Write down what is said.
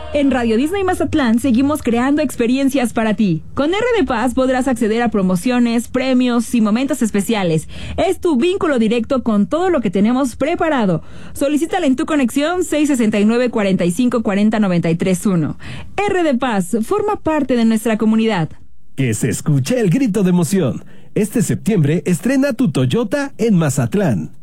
En Radio Disney Mazatlán seguimos creando experiencias para ti. Con RD Paz podrás acceder a promociones, premios y momentos especiales. Es tu vínculo directo con todo lo que tenemos preparado. Solicítala en tu conexión 669-4540-931. RD Paz forma parte de nuestra comunidad. Que se escuche el grito de emoción. Este septiembre estrena tu Toyota en Mazatlán.